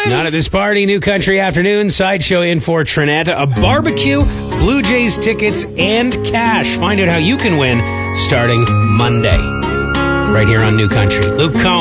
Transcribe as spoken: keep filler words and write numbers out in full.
party. Not at this party. New Country Afternoon. Sideshow in for Trinette. A barbecue, Blue Jays tickets, and cash. Find out how you can win starting Monday. Right here on New Country. Luke Combs.